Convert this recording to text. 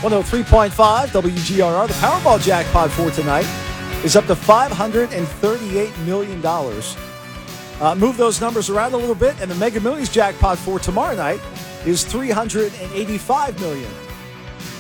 103.5 WGRR. The Powerball jackpot for tonight is up to $538 million. Move those numbers around a little bit, and the Mega Millions jackpot for tomorrow night is $385 million.